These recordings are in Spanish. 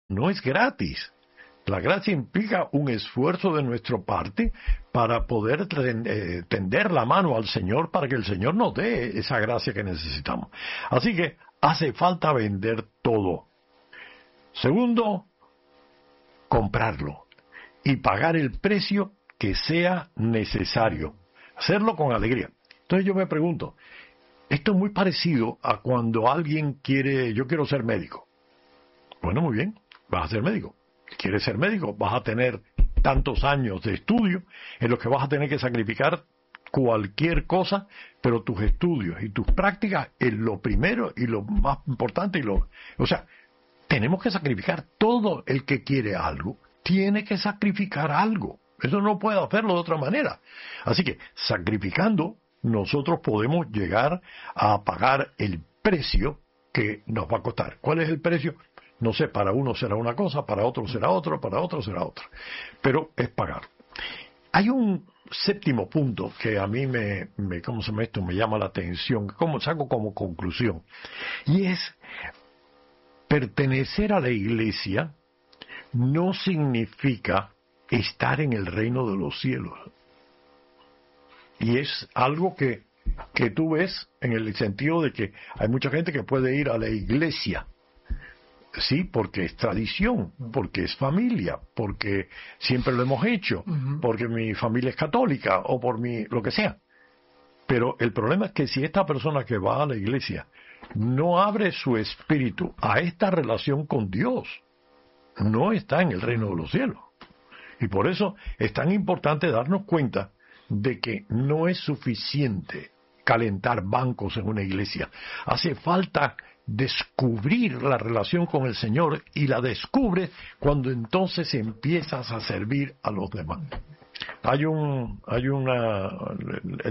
no es gratis. La gracia implica un esfuerzo de nuestra parte para poder tender la mano al Señor para que el Señor nos dé esa gracia que necesitamos. Así que hace falta vender todo. Segundo, comprarlo y pagar el precio que sea necesario. Hacerlo con alegría. Entonces yo me pregunto, esto es muy parecido a cuando alguien quiere, yo quiero ser médico. Bueno, muy bien, vas a ser médico. ¿Quieres ser médico? Vas a tener tantos años de estudio en los que vas a tener que sacrificar cualquier cosa, pero tus estudios y tus prácticas es lo primero y lo más importante. O sea, tenemos que sacrificar. Todo el que quiere algo tiene que sacrificar algo. Eso no puede hacerlo de otra manera. Así que, sacrificando, nosotros podemos llegar a pagar el precio que nos va a costar. ¿Cuál es el precio? No sé, para uno será una cosa, para otro será otra, para otro será otra. Pero es pagar. Hay un séptimo punto que a mí me llama la atención, saco como conclusión. Y es, pertenecer a la iglesia no significa estar en el reino de los cielos. Y es algo que tú ves en el sentido de que hay mucha gente que puede ir a la iglesia. Sí, porque es tradición, porque es familia, porque siempre lo hemos hecho, porque mi familia es católica o por lo que sea. Pero el problema es que si esta persona que va a la iglesia no abre su espíritu a esta relación con Dios, no está en el reino de los cielos. Y por eso es tan importante darnos cuenta de que no es suficiente calentar bancos en una iglesia. Hace falta descubrir la relación con el Señor, y la descubres cuando entonces empiezas a servir a los demás. El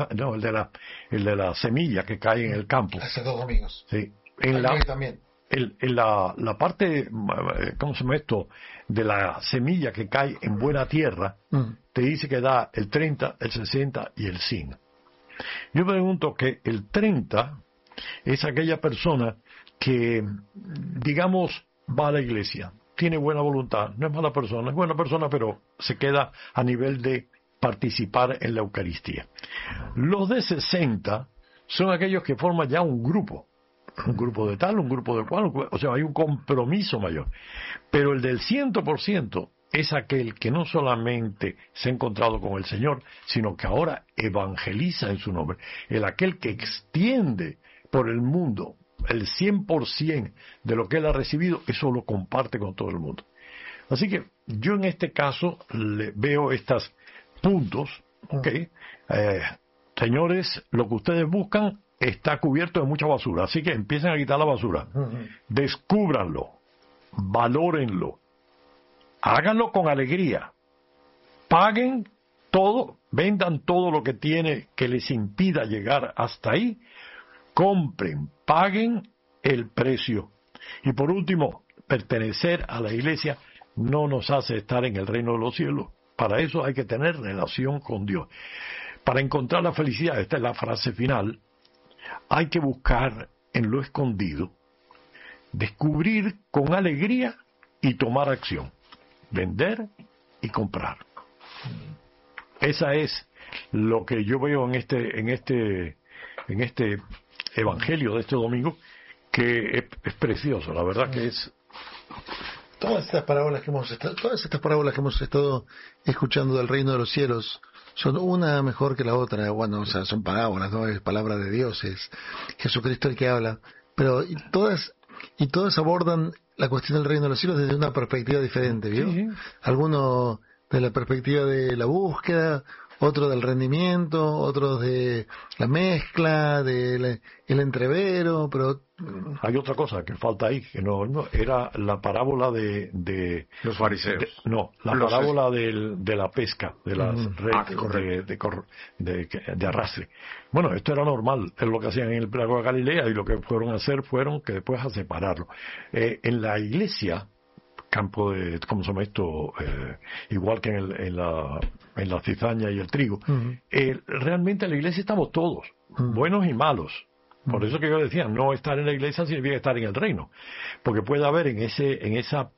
de la semilla que cae en el campo. Hace 2 domingos. Sí. También. En la parte, ¿cómo se llama esto? De la semilla que cae en buena tierra, te dice que da el 30, el 60 y el 100. Yo pregunto que el 30 es aquella persona que, digamos, va a la iglesia, tiene buena voluntad, no es mala persona, es buena persona, pero se queda a nivel de participar en la Eucaristía. Los de 60 son aquellos que forman ya un grupo de tal, un grupo de cual, o sea, hay un compromiso mayor. Pero el del 100% es aquel que no solamente se ha encontrado con el Señor, sino que ahora evangeliza en su nombre. Aquel que extiende por el mundo el 100% de lo que él ha recibido, eso lo comparte con todo el mundo. Así que yo en este caso veo estos puntos, ¿okay? Señores, lo que ustedes buscan está cubierto de mucha basura, así que empiecen a quitar la basura. Descúbranlo, valórenlo, háganlo con alegría, paguen todo, vendan todo lo que tiene que les impida llegar hasta ahí, compren, paguen el precio. Y por último, pertenecer a la iglesia no nos hace estar en el reino de los cielos. Para eso hay que tener relación con Dios. Para encontrar la felicidad, esta es la frase final, hay que buscar en lo escondido, descubrir con alegría y tomar acción, vender y comprar. Esa es lo que yo veo en este evangelio de este domingo, que es precioso, la verdad que es. Todas estas parábolas que hemos estado escuchando del reino de los cielos son una mejor que la otra. Bueno, o sea, son parábolas, no es palabra de Dios, es Jesucristo el que habla, pero todas abordan la cuestión del reino de los cielos desde una perspectiva diferente, ¿vio? Sí. Algunos de la perspectiva de la búsqueda, otros del rendimiento, otros de la mezcla, el entrevero, pero hay otra cosa que falta ahí, que no era la parábola de los fariseos. Parábola de la pesca, de las redes de arrastre. Bueno, esto era normal, es lo que hacían en el lago de Galilea, y lo que fueron a hacer fueron que después a separarlo. En la iglesia, campo de, ¿cómo se llama esto? Igual que en la cizaña y el trigo, realmente en la iglesia estamos todos, buenos y malos. Por eso que yo decía, no estar en la iglesia significa estar en el reino, porque puede haber en esa